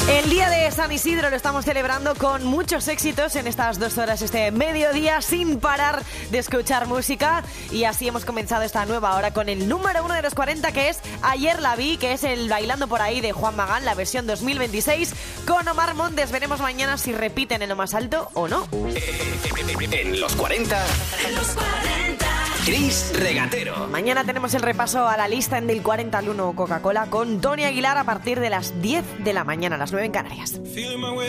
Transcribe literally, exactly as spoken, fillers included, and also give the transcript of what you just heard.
El día de San Isidro lo estamos celebrando con muchos éxitos en estas dos horas, este mediodía, sin parar de escuchar música. Y así hemos comenzado esta nueva hora con el número uno de los cuarenta, que es Ayer la vi, que es el Bailando por ahí de Juan Magán, la versión dos mil veintiséis, con Omar Montes. Veremos mañana si repiten en lo más alto o no. En los cuarenta. En los cuarenta. Chris Regatero. Mañana tenemos el repaso a la lista en Del cuarenta al uno Coca-Cola con Tony Aguilar a partir de las diez de la mañana, a las nueve en Canarias.